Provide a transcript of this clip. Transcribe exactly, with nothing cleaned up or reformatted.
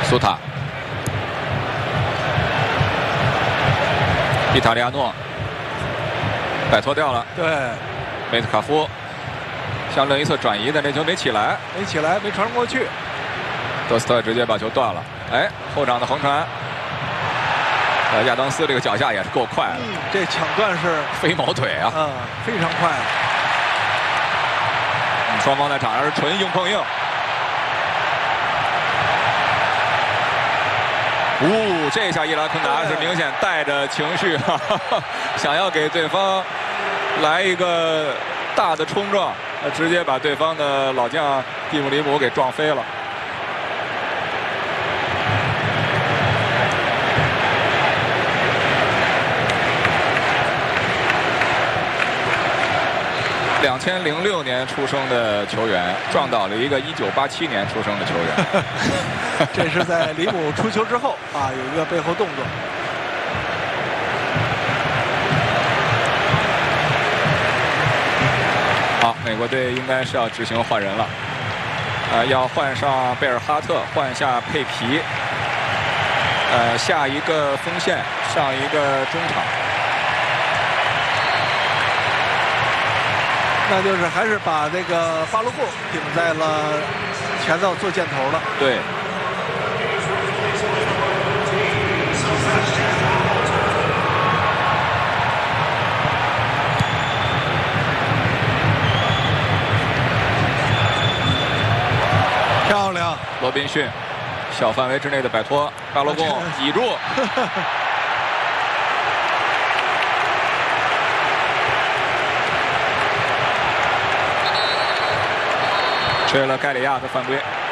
苏塔，伊塔利亚诺摆脱掉了。 对， 梅特卡夫向另一侧转移的那球没起来， 没起来，没传过去。 德斯特直接把球断了。哎，后场的横传，呃，亚当斯这个脚下也是够快的， 嗯，这抢断是飞毛腿啊， 嗯，非常快。 双方在场上是纯硬碰硬。呜，这下伊拉昆达是明显带着情绪，哈哈，想要给对方来一个大的冲撞，直接把对方的老将蒂姆里姆给撞飞了。两千零六年出生的球员撞倒了一个一九八七年出生的球员， 这是在里姆出球之后啊，有一个背后动作。 好，美国队应该是要执行换人了，呃，要换上贝尔哈特，换下佩皮，呃，下一个锋线，上一个中场。 那就是还是把这个巴洛布顶在了前头做箭头了。 对。 漂亮， 罗宾逊，小范围之内的摆脱，巴洛贡抵住。吹了盖里亚的犯规。